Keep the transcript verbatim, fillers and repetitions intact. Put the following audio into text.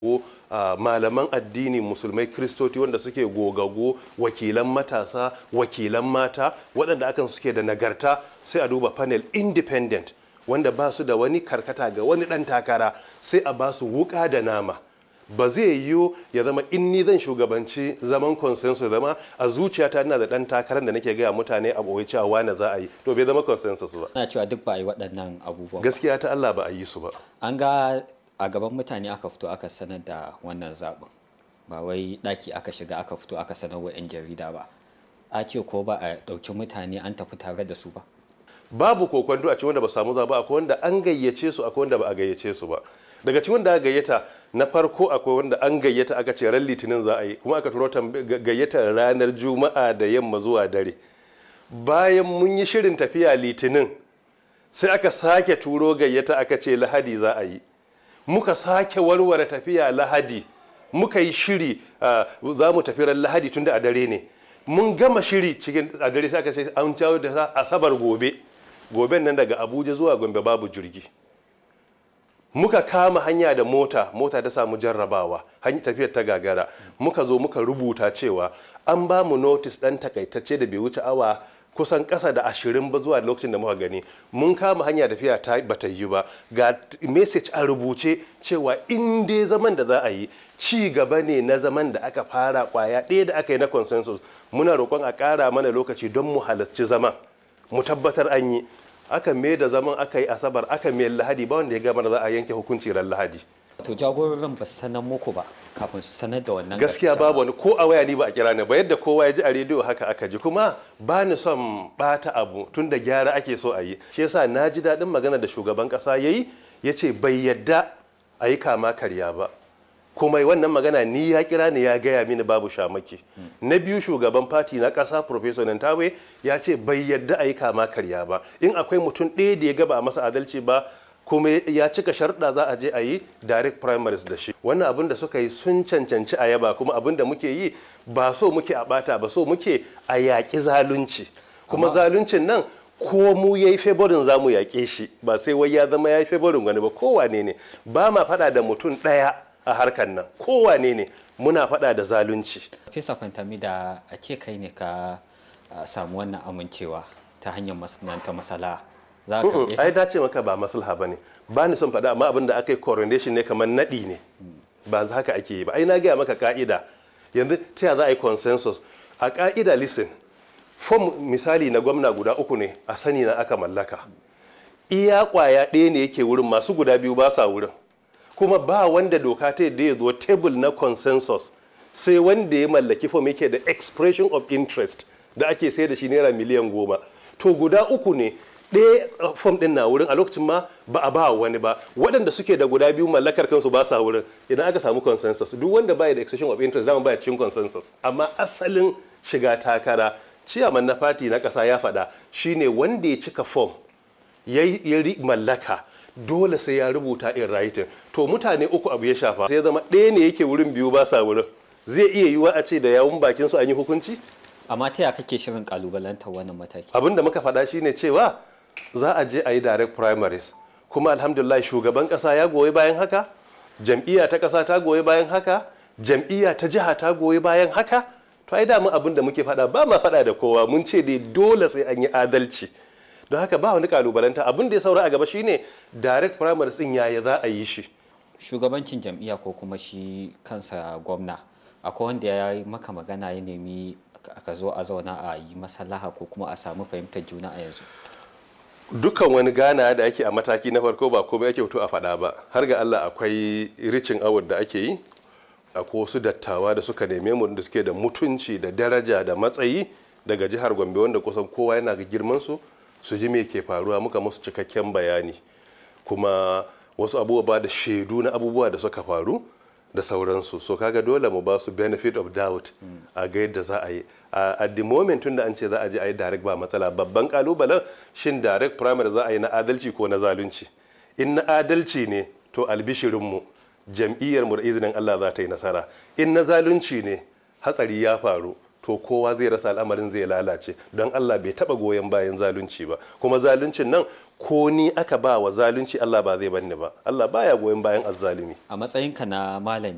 ko uh, malaman addini musulmai kristoti wanda suke gogago, wakilan matasa, wakilan mata waɗanda akan suke da nagarta, sai a duba panel independent wanda ba su da wani karkata ga wani ɗan takara, sai a ba su wuƙa da nama. Ba zai yiwu ya zama in ni zan shugabanci zaman consensus zama a zuciyata ina da ɗan takarar da nake gaya mutane a ɓoye cewa wane za a yi, to bai zama consensus ba. Ana cewa duk ba a yi waɗannan abubuwan. Gaskiya ta Allah ba a yi su ba. An ga a gaban mutane aka fito aka sanar da wannan zaɓin, ba wai ɗaki aka shiga aka fito aka sanar wa 'yan jarida ba. A ce ko ba a ɗauki mutane an tafi tare da su ba. Babu kokwanto a cikin wanda ba samu zaɓa, akwai wanda an gayyace su, akwai wanda ba a gayyace su ba. Daga cikin wanda aka gayyata na farko akwai wanda an gayyata aka ce ran litinin za a yi, kuma aka turo gayyatar ranar juma'a da yamma zuwa dare. Bayan mun yi shirin tafiya litinin sai aka sake turo gayyata aka ce lahadi za a yi. Muka sake warware tafiya lahadi, muka yi shiri za mu tafi ran lahadi tun da a dare ne. Mun gama shiri cikin a dare sai aka ce an jawo da asabar gobe. Goben nan daga Abuja zuwa Gombe babu jirgi. Muka kama hanya da mota, mota ta samu jarrabawa, hanyar tafiyar ta gagara. Muka zo muka rubuta cewa an ba mu notice ɗan takaitacce da bai wuce awa kusan ƙasa da ashirin ba zuwa lokacin da muka gani. Mun kama hanya tafiya ta bata yi ba, ga message a rubuce cewa in dai zaman da za a yi ci gaba ne na zaman da aka fara kwaya ɗaya da aka yi na consensus. Muna roƙon a ƙara mana lokaci don mu halarci zaman, mu tabbatar an yi. Aka mai da zaman aka yi asabar, aka mai lahadi, ba wanda ya gama da za a yanke hukunci ran lahadi. To jagororin ba su sanar muku ba kafin su sanar da wannan. Gaskiya babu wani ko a waya ni ba a kira ni ba, yadda kowa ya ji a rediyo haka aka ji. Kuma ba ni son bata abu tun da gyara ake so a yi. Shi yasa na ji daɗin magana da shugaban ƙasa ya yi, ya ce bai yadda a yi kama karya ba. Kuma wannan magana ni ya kira ni ya gaya mini babu shamaki. Na biyu shugaban fati na ƙasa Professor Nantawe ya ce bai yadda a yi kama karya ba. In akwai mutum ɗaya da ya gaba a masa adalci ba kuma ya cika sharɗa za a je a yi direct primaries da shi. Wannan abin da suka yi sun cancanci a yaba, kuma abin da muke yi ba so muke a ɓata ba, so muke a yaƙi zalunci. Kuma zaluncin nan ko mu ya yi favorin za mu yaƙe shi, ba sai wai ya zama ya yi favorin wani ba, kowane ne. Ba ma faɗa da mutum ɗaya a harkar nan, kowane ne muna faɗa da zalunci. Fesa Fantami, da a ce kai ne ka samu wannan amincewa ta hanyar masana'anta masala za ka yi? Ai dace maka ba maslaha ba ne, ba ni son faɗa, amma abin da aka yi coronation ne kamar naɗi ne, ba za haka ake yi ba. Ai na gaya maka ka'ida, yanzu ta za a yi consensus a ka'ida. Listen, fom misali na gwamna guda uku ne a sani na aka mallaka, iya kwaya ɗaya ne yake wurin, masu guda biyu ba sa wurin. Kuma ba wanda doka ta yadda ya zo table na consensus sai wanda ya mallaki fom yake da expression of interest da ake sai da shi naira miliyan goma. To guda uku ne, ɗaya fom ɗin na wurin a lokacin ma ba a ba wani ba, waɗanda suke da guda biyu mallakar kansu ba sa wurin. Idan aka samu consensus, duk wanda baya da expression of interest zama baya cikin consensus. Amma asalin shiga takara, ciyaman na fati na ƙasa ya faɗa, shine wanda ya cika fom ya mallaka dole sai ya rubuta in writing. To mutane uku abu ya shafa, sai zama ɗaya ne yake wurin biyu ba sa wurin. Zai iya yiwa a ce da yawun bakin su an yi hukunci? Amma ta ya kake shirin kalubalantar wannan mataki? Abin da muka faɗa shine cewa za a je a yi direct primaries, kuma alhamdulillah shugaban ƙasa ya goyi bayan haka, jam'iyya ta ƙasa ta goyi bayan haka, jam'iyya ta jiha ta goyi bayan haka. To ai damu abin da muke faɗa ba ma faɗa da kowa, mun ce dai dole sai an yi adalci. Don haka ba wani kalubalanta, abin da ya saura a gaba shine direct primaries din yaya za a yi shi. Shugabancin jam'iyya ko kuma shi kansa gwamna, akwai wanda ya yi maka magana ya nemi ka zo a zauna a yi maslaha ko kuma a samu fahimtar juna a yanzu? Dukkan wani gana da ake a mataki na farko ba komai ake fito a faɗa ba, har ga Allah akwai ricin award da ake yi, akwai wasu dattawa da suka neme mu da suke da mutunci da daraja da matsayi daga jihar Gombe wanda kusan kowa yana ga girman su su ji me ke faruwa, muka musu cikakken bayani, kuma wasu abubuwa da shaidu na abubuwa da suka faru da sauransu. So kaga dole mu ba su benefit of doubt a ga yadda za a yi. At the moment tun da an ce za a je a yi direct ba matsala, babban kalubalen shin direct primary za a yi na adalci ko na zalunci. In na adalci ne to albishirinmu jam'iyyar mu da izinin Allah za ta yi nasara. In na zalunci ne hatsari ya faru to kowa zai rasa, al'amarin zai lalace, don Allah bai taba goyon bayan zalunci ba. Kuma zaluncin nan ko ni aka ba wa zalunci Allah ba zai banni ba, Allah baya goyon bayan azzalumi. A matsayinka na malami